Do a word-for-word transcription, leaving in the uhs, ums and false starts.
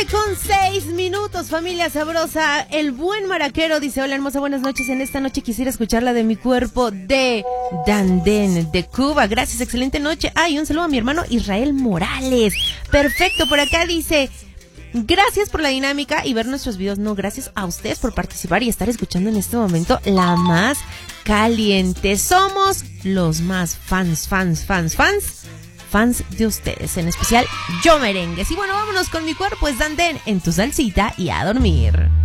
nueve con seis minutos, familia sabrosa. El buen maraquero dice: hola hermosa, buenas noches. En esta noche quisiera escuchar la de Mi Cuerpo de Dandén de Cuba. Gracias, excelente noche. Ay, un saludo a mi hermano Israel Morales. Perfecto, por acá dice: gracias por la dinámica y ver nuestros videos. No, gracias a ustedes por participar y estar escuchando en este momento la más caliente. Somos los más fans, fans, fans, fans, fans de ustedes, en especial Yo Merengues. Y bueno, vámonos con Mi Cuerpo es Dandén en tu salsita y a dormir.